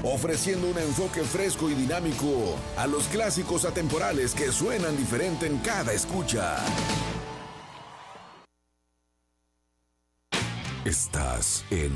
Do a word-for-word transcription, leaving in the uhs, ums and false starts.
ofreciendo un enfoque fresco y dinámico a los clásicos atemporales que suenan diferente en cada escucha. Estás en